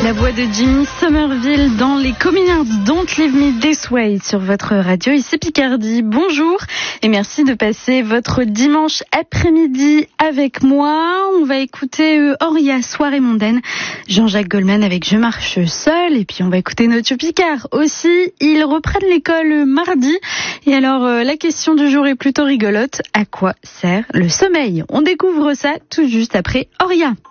La voix de Jimmy Somerville dans les Communards Don't Leave Me This Way sur votre radio, ici Picardie. Bonjour et merci de passer votre dimanche après-midi avec moi. On va écouter Oria, Soirée mondaine, Jean-Jacques Goldman avec Je marche seul, et puis on va écouter Notio Picard aussi. Ils reprennent l'école mardi et alors la question du jour est plutôt rigolote. À quoi sert le sommeil? On découvre ça tout juste après Oria.